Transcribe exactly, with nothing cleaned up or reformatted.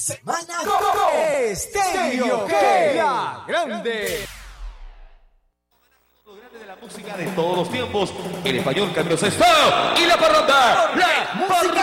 semana Estéreo G, la grande. Lo grande de la música de todos los tiempos. El español cambió sexto y la parranda. La música